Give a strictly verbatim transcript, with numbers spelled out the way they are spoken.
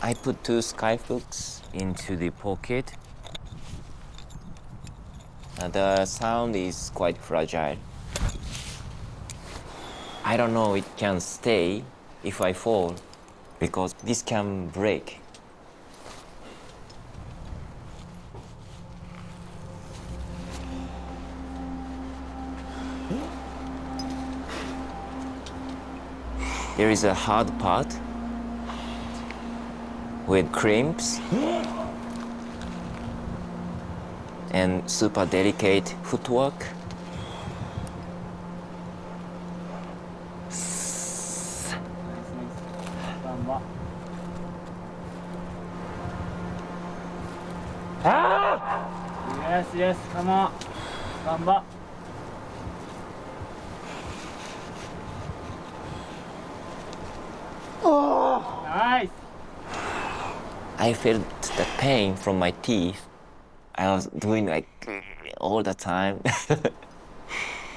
I put two skyhooks into the pocket. Uh, the sound is quite fragile. I don't know it can stay if I fall because this can break. There is a hard part with crimps and super delicate footwork. Yes, yes, come on. Gamba. Nice. I felt the pain from my teeth. I was doing like all the time.